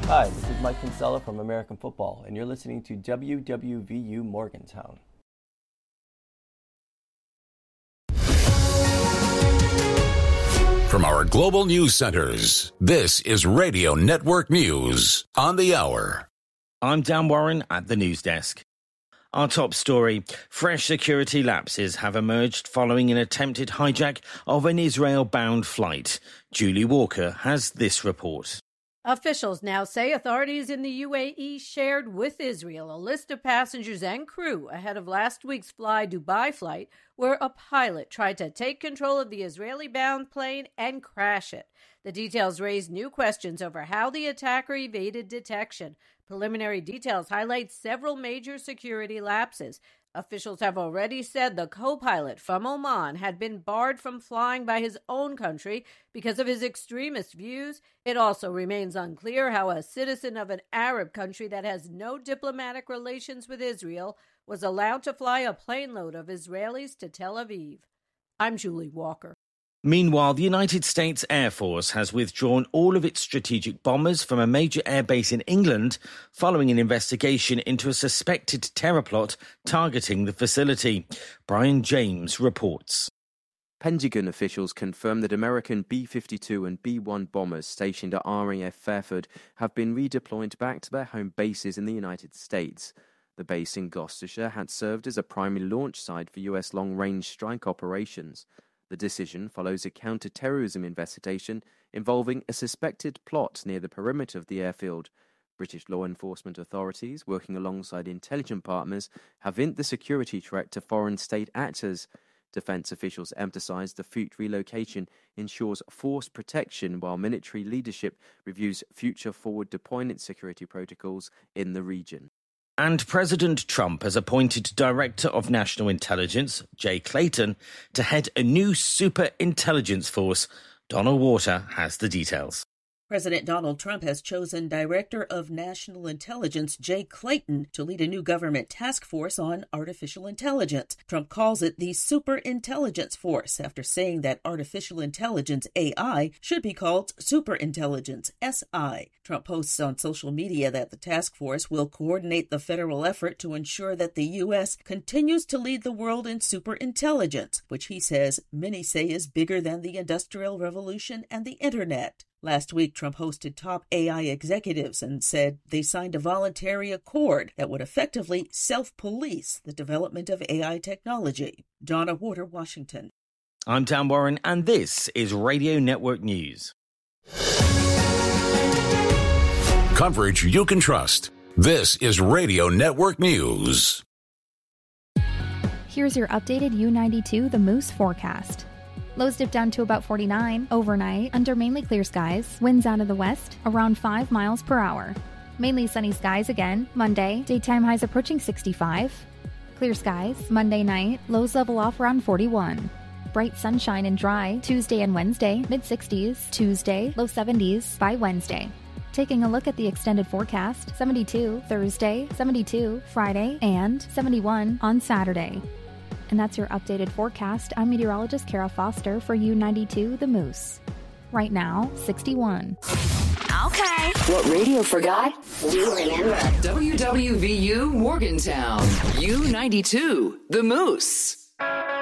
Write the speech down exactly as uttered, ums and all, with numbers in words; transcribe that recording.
Hi, this is Mike Kinsella from American Football, and you're listening to W W V U Morgantown. From our global news centers, this is Radio Network News on the hour. I'm Dan Warren at the news desk. Our top story, fresh security lapses have emerged following an attempted hijack of an Israel-bound flight. Julie Walker has this report. Officials now say authorities in the U A E shared with Israel a list of passengers and crew ahead of last week's Fly Dubai flight, where a pilot tried to take control of the Israeli-bound plane and crash it. The details raise new questions over how the attacker evaded detection. Preliminary details highlight several major security lapses. Officials have already said the co-pilot from Oman had been barred from flying by his own country because of his extremist views. It also remains unclear how a citizen of an Arab country that has no diplomatic relations with Israel was allowed to fly a plane load of Israelis to Tel Aviv. I'm Julie Walker. Meanwhile, the United States Air Force has withdrawn all of its strategic bombers from a major airbase in England following an investigation into a suspected terror plot targeting the facility. Brian James reports. Pentagon officials confirmed that American B fifty-two and B one bombers stationed at R A F Fairford have been redeployed back to their home bases in the United States. The base in Gloucestershire had served as a primary launch site for U S long-range strike operations. The decision follows a counter-terrorism investigation involving a suspected plot near the perimeter of the airfield. British law enforcement authorities, working alongside intelligence partners, have linked the security threat to foreign state actors. Defence officials emphasised the fleet relocation ensures force protection while military leadership reviews future forward deployment security protocols in the region. And President Trump has appointed Director of National Intelligence, Jay Clayton, to head a new super intelligence force. Donna Water has the details. President Donald Trump has chosen Director of National Intelligence Jay Clayton to lead a new government task force on artificial intelligence. Trump calls it the Super Intelligence Force after saying that artificial intelligence, A I, should be called Super Intelligence, S I. Trump posts on social media that the task force will coordinate the federal effort to ensure that the U S continues to lead the world in super intelligence, which he says many say is bigger than the Industrial Revolution and the Internet. Last week, Trump hosted top A I executives and said they signed a voluntary accord that would effectively self-police the development of A I technology. Donna Water, Washington. I'm Dan Warren, and this is Radio Network News. Coverage you can trust. This is Radio Network News. Here's your updated U ninety-two The Moose forecast. Lows dip down to about forty-nine overnight under mainly clear skies. Winds out of the west around five miles per hour. Mainly sunny skies again Monday. Daytime highs approaching sixty-five. Clear skies Monday night. Lows level off around forty-one. Bright sunshine and dry Tuesday and Wednesday. Mid sixties. Tuesday low seventies by Wednesday. Taking a look at the extended forecast. seventy-two Thursday, seventy-two Friday, and seventy-one on Saturday. And that's your updated forecast. I'm meteorologist Kara Foster for U ninety-two The Moose. Right now, sixty-one. Okay. What radio forgot, we remember. W W V U Morgantown. U ninety-two The Moose.